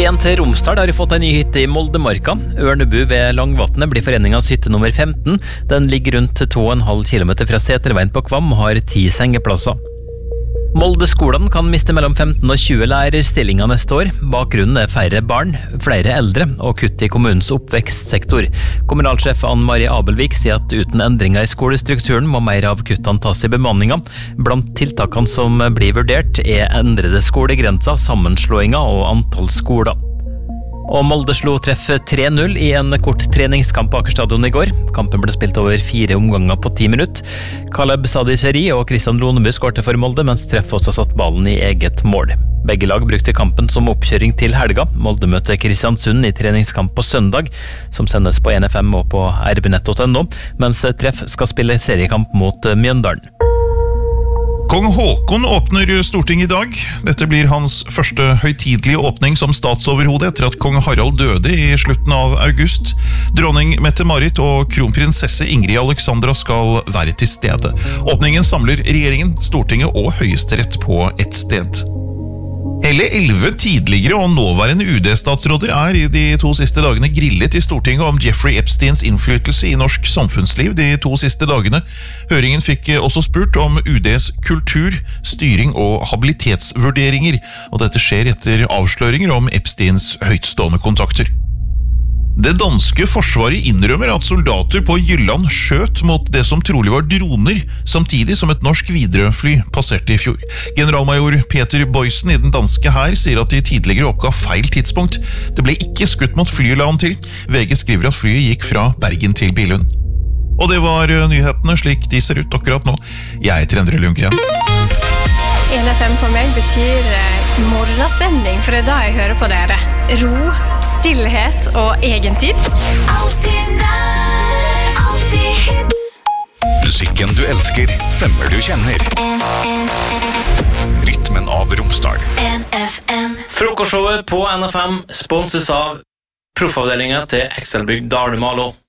Veien til Romsdal har fått en ny hytte i Moldemarka. Ørnebu ved Langvatnet blir foreningens hytte nummer 15. Den ligger rundt 2,5 kilometer fra Seterveien på Kvam og har 10 sengeplasser. Moldeskolen kan miste mellom 15 og 20 lærerstillinger neste år. Bakgrunnen er færre barn, flere eldre og kutt i kommunens oppvekstsektor. Kommunalsjef Ann-Marie Abelvik sier at uten endringer i skolestrukturen må mer av kuttene tas i bemanningen. Blant tiltakene som blir vurdert er endrede skolegrenser, sammenslåinger og antall skoler. Og Molde slo treff 3-0 i en kort treningskamp på Akerstadion i går. Kampen ble spilt over 4 omganger på 10 minutter. Kaleb Sadiseri og Kristian Loneby skårte for Molde, mens treff også satt ballen i eget mål. Begge lag brukte kampen som oppkjøring til helga. Molde møtte Kristiansund i treningskamp på søndag, som sendes på NFM og på rbnett.no, mens treff skal spille seriekamp mot Mjøndalen. Kong Håkon åpner Stortinget i dag. Dette blir hans første høytidelige åpning som statsoverhode etter at kong Harald døde i slutten av august. Dronning Mette-Marit og kronprinsesse Ingrid Alexandra skal være til stede. Åpningen samler regjeringen, Stortinget og Høyesterett på ett sted. Hele 11 tidligere og nåværende UD-statsråder er i de 2 siste dagene grillet i Stortinget om Jeffrey Epsteins innflytelse i norsk samfunnsliv de 2 siste dagene. Høringen fikk også spurt om UDs kultur, styring og habilitetsvurderinger, og dette skjer etter avsløringer om Epsteins høytstående kontakter. Det danske forsvaret innrømmer at soldater på Jylland skjøt mot det som trolig var droner, samtidig som et norsk Widerøe-fly passerte i fjor. Generalmajor Peter Boysen i den danske hær sier at de tidligere oppga feil tidspunkt. Det ble ikke skutt mot flyet, la han til. VG skriver at flyet gikk fra Bergen til Billund. Og det var nyhetene slik de ser ut akkurat nå. Jeg heter Endre Lundgren. NFM for meg betyr morgenstemning, for det er da jeg hører på dere. Ro, stillhet og egentid. Alltid nær, alltid hits. Musikken du elsker, stemmer du kjenner. Rytmen av Romsdal. NFM. Frokostshowet på NFM sponses av proffavdelingen til Excelbygg Dale Malo.